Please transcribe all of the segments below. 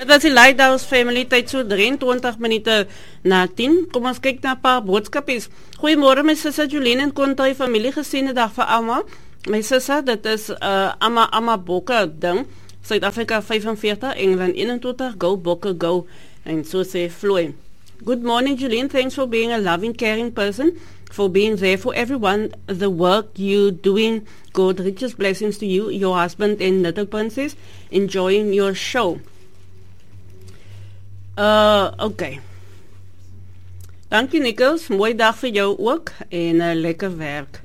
Dit is die Lighthouse Family tyd so 23 minute na 10. Kom ons kyk na 'n paar boodskapies. Goeiemôre my sussie Jolene en Kontai familie, gesiene dag vir almal. My sussie, dit is Amma Bokke ding. Suid-Afrika 45, Engeland 21, go Bokke go. En so sê Floy. Good morning Jolene, thanks for being a loving, caring person, for being there for everyone. The work you doing, God richest blessings to you, your husband and little princess, enjoying your show. Okay. Dankie Nichols, mooi dag vir jou ook en lekker werk.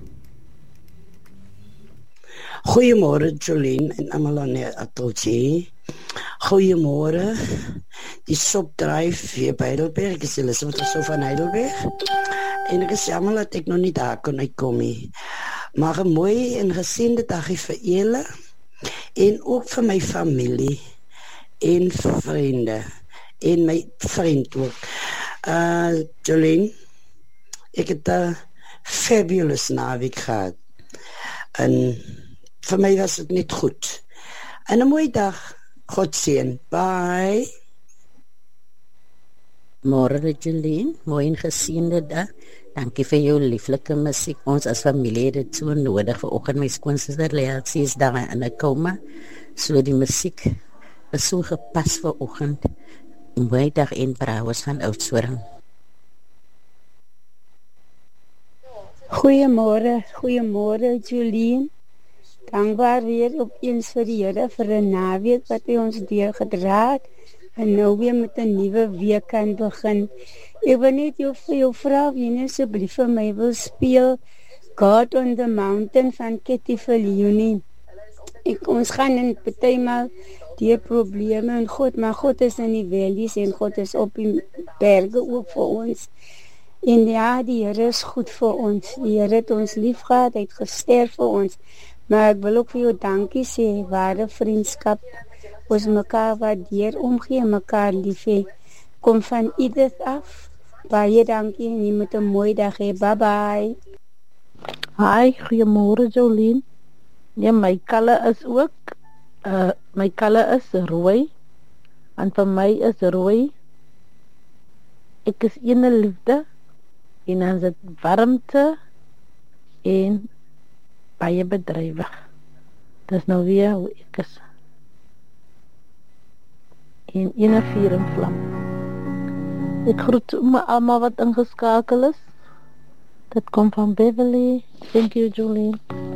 Goeiemôre Jolene en almal aan die ateljee. Goeiemôre. Die sopdryf hier by Heidelberg, is Elisabeth so van Heidelberg. En ek is jammer dat ek nog nie daar kon uitkom nie. Maar 'n mooi en geseënde dagie vir julle en ook vir my familie en vriende en my vriend ook. Jolene, ek het 'n fabulous naweek gehad. En vir my was dit net goed. En 'n mooi dag. God seën. Bye. Môre Jolene, mooi en geseënde dag. Dankie vir jou lieflike musiek. Ons as familie het dit so nodig. Vanoggend my skoonsister Leatsie is daar in 'n koma. So die musiek is so gepas vir oggend. Mooi dag en brouwers van Oudtshoorn. Goeiemôre Jolene. Dankbaar weer op eens vir die Here vir 'n naweek wat hy ons deurgedra het en nou weer met 'n nuwe week kan begin. Ek wil net vir jou vra of jy net asseblief vir my wil speel God on the Mountain van Katie Leoni. Ons gaan in partymal die probleme en maar God is in die valleys en God is op die berge ook vir ons. En ja, die Here is goed vir ons. Die Here het ons lief gehad, hy het gesterf vir ons. Maar ek wil ook vir jou dankie sê, ware vriendskap, ons mekaar waardeer, omgee, mekaar lief hê. Kom van Edith af. Baie dankie en jy moet 'n mooi dag hê. Bye bye. Hi, goeiemôre Jolene. Ja, my kalle is ook my kalle is rooi. En vir my is rooi. Ek is ene liefde en dan is dit warmte en baie bedrywig. Dis nou weer hoe ek is. En ene vuur en vlam. Ek groet almal wat ingeskakel is. Dit kom van Beverly. Thank you, Jolene.